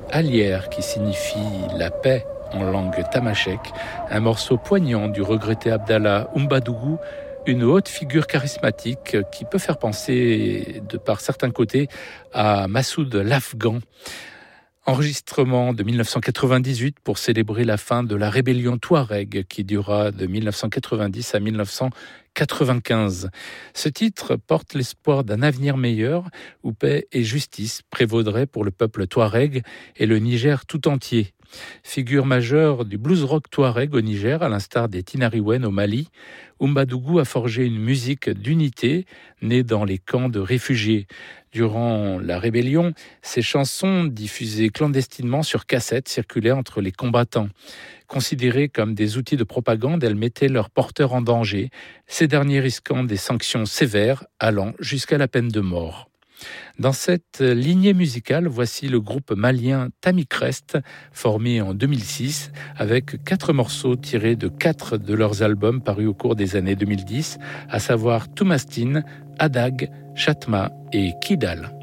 Alière qui signifie la paix en langue tamashek, un morceau poignant du regretté Abdallah Oumbadogou, une haute figure charismatique qui peut faire penser, de par certains côtés, à Massoud l'Afghan. Enregistrement de 1998 pour célébrer la fin de la rébellion Touareg qui dura de 1990 à 1995. Ce titre porte l'espoir d'un avenir meilleur où paix et justice prévaudraient pour le peuple Touareg et le Niger tout entier. Figure majeure du blues rock Touareg au Niger, à l'instar des Tinariwen au Mali, Oumbadogou a forgé une musique d'unité née dans les camps de réfugiés. Durant la rébellion, ces chansons diffusées clandestinement sur cassette circulaient entre les combattants. Considérées comme des outils de propagande, elles mettaient leurs porteurs en danger, ces derniers risquant des sanctions sévères allant jusqu'à la peine de mort. Dans cette lignée musicale, voici le groupe malien Tamikrest, formé en 2006, avec 4 morceaux tirés de 4 de leurs albums parus au cours des années 2010, à savoir Toumastine, Adag, Chatma et Kidal.